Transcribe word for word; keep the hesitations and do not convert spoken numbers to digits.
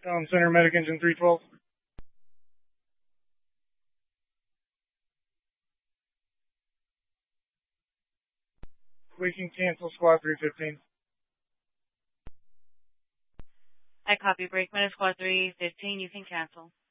Tom Center, Medic Engine three twelve. We can cancel Squad three fifteen. I copy. Brakeman of Squad three fifteen. You can cancel.